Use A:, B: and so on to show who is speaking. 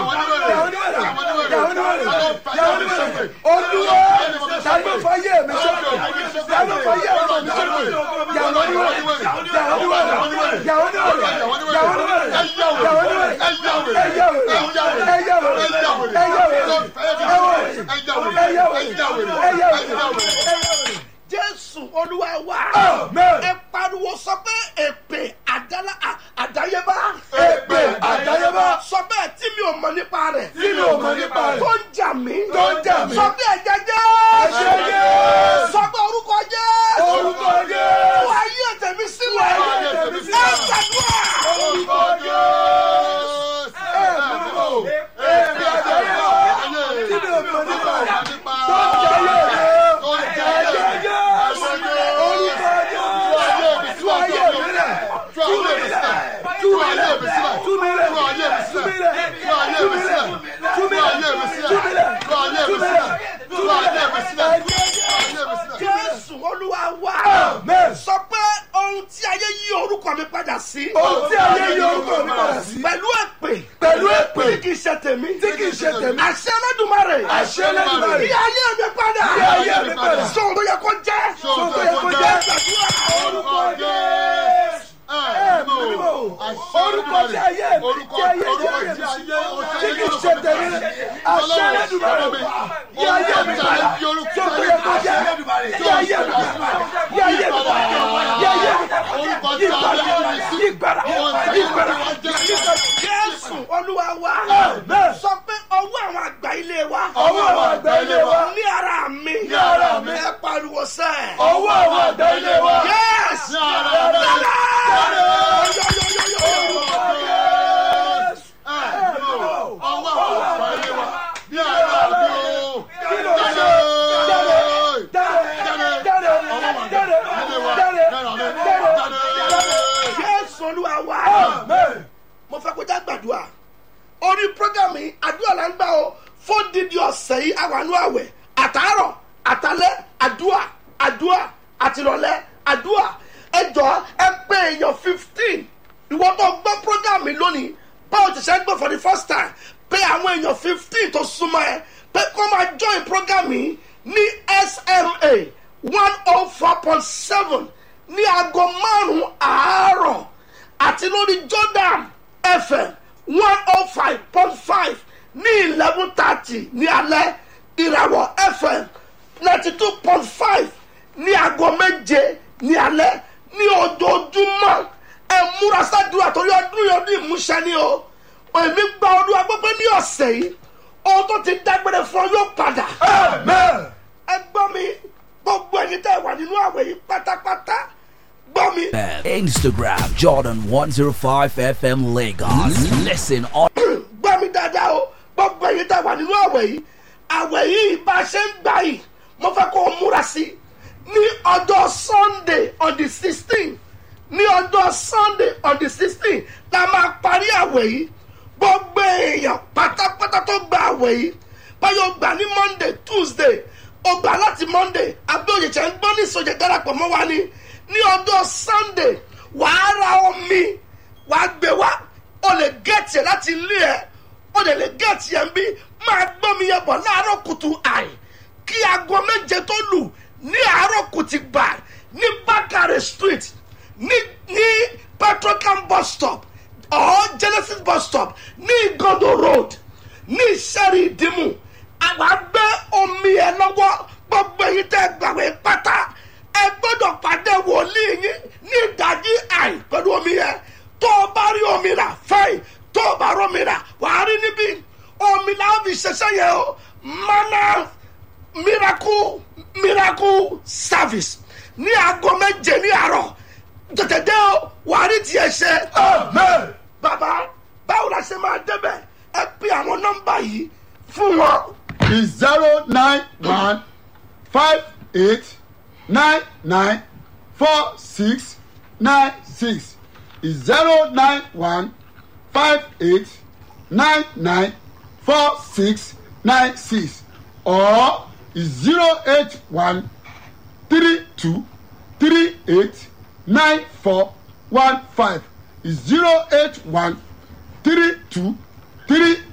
A: Jésù Olúwa wa. Ẹ pariwo sọ pé èpè àdáyébá.
B: Èpè àdáyébá.
A: Sọ bẹ́ẹ̀ tí mi ò mọ̀ nípa rẹ̀.
B: Tí mi ò mọ̀ nípa rẹ̀.
A: Tó ń jà mí.
B: Tó ń jà mí.
A: Sọ pé ẹ̀jẹ̀ jẹ́.
B: Ẹ̀jẹ̀ jẹ́.
A: Sọ pé orúkọ jẹ́.
B: Orúkọ jẹ́.
A: Wà á yé tèmi sílẹ̀.
B: Wà á yé tèmi sílẹ̀.
A: Ẹ gbàdúrà.
B: Orúkọ jẹ́. Èpè àdáyébá. Tí mi ò mọ̀ nípa rẹ̀. Tó ń jà mí.
A: Jésù Olúwa wa. Sọ pé ohun tí ayé yí orúkọ mi padà sí.
B: Ohun tí ayé yí orúkọ mi padà sí.
A: Pẹ̀lú èpè.
B: Pẹ̀lú èpè.
A: Tí kìí ṣe tèmi.
B: Tí kìí ṣe tèmi.
A: Àṣẹ Olódùmarè.
B: Àṣẹ Olódùmarè.
A: Yí ayé mi padà.
B: Yí ayé mi padà.
A: Sọ̀rọ̀ tó yẹ kó jẹ́.
B: Sọ̀rọ̀ tó yẹ kó jẹ́. Orúkọ Jésù. Orúkọ tí ayé mi. Tí kìí ṣe tèmi. Àṣẹ Olódùmarè. Yí ayé mi padà. Sọ̀rọ̀ tó yẹ kó jẹ́. Yí ayé mi padà. Yí ayé mi padà. Yí ayé mi padà. Yí padà. Yí padà. Yí padà.
A: Jésù Olúwa wa. Sọ pé ọwọ́ àwọn àgbà ilé wa.
B: Ọwọ́ àwọn àgbà ilé wa.
A: Ní ara mi.
B: Ní ara mi.
A: Ẹ pariwo sẹ́.
B: Ọwọ́ àwọn àgbà ilé wa.
A: Yes.
B: Ní ara mi.
A: Jésù Olúwa wa. Mo fẹ́ kó já gbàdúrà. Orí prógámù yìí àdúrà là ń gbà o fún dídí ọ̀sẹ̀ yìí àwọn àwẹ̀ àtàárọ̀ àtàlẹ́ àdúrà àtìrọ̀lẹ́ àdúrà. Ẹ jọ̀ọ́ ẹ pé èèyàn 15 ìwọ tó gbọ́ prógámù yìí lónìí báwo ti ṣe ń gbọ́ for the first time pé àwọn èèyàn 15 tó súnmọ́ ẹ pé kó máa join prógámù yìí ní SMA 104.7 ní aago 5 àárọ̀ àti lórí Jordan FM 105.5 ní 11:30 ní alẹ́ Ìràwọ̀ FM 92.5 ní aago 7 ní alẹ́ ní ojoojúmọ́. Ẹ múra sádùúrà torí ọdún ìmúṣẹ ni o. Èmi gba ọdún agbẹ́gbẹ́ ní ọ̀sẹ̀ yìí ohun tó ti dágbére fún ọ yóò padà. Ẹ gbọ́ mi gbogbo ẹ̀yin tẹ́ wà nínú àwẹ̀ yìí pátápátá gbọ́ mi.
C: Instagram Jordan 105 FM Lagos. Listen on.
A: Gbọ́ mi dáadáa o gbogbo ẹ̀yin tẹ́ wà nínú àwẹ̀ yìí bá a ṣe ń gbà yìí mo fẹ́ kó o múra sí ní ọjọ́ Sunday on the 16th ní ọjọ́ Sunday on the 16th la máa parí àwẹ̀ yìí. Gbogbo èèyàn pátápátá tó gba àwẹ̀ yìí báyọ̀ gbà ní Monday Tuesday ó gbà láti Monday abẹ́òyèjẹ́ ń gbọ́ ní ìsọjẹ́ darapọ̀ mọ́ wa ní ọjọ́ Sunday wàá ra omi wàá gbé wá o lè gẹ̀ẹ́tì ẹ̀ láti ilé ẹ̀ o lè gẹ̀ẹ́tì ẹ̀ ń bí máa gbọ́ mi yẹn bọ̀ láàárọ̀ kùtù àì kí aago 7 tó lù ní àárọ̀ kùtì gbà ní Bakare Street ní Petrocam bus stop or Genesis bus stop ní Igodo Road ní Ìṣẹ́rí Ìdìmú. Àwọn agbẹ́ omi ẹ̀ lọ́wọ́ gbogbo èyí tẹ́ gbàgbé pátá ẹ gbọ́dọ̀ pàdé wòlíì yín ní ìdájí àì pẹ̀lú omi yẹn. Tó o bá rí omi rà fẹ́ẹ̀ tó o bá rí omi rà wàá rí níbí omi náà fi ṣẹṣẹ yẹn o mana miracle service ní aago 7 ní àárọ̀ tètè dé o wàá rí tiẹ̀ ṣe. Bàbá báwo la ṣe máa débẹ̀ ẹ pè àwọn nọ́mbà yìí fún wọn.
B: 09158994696 09158994696 or 08132389415 0813238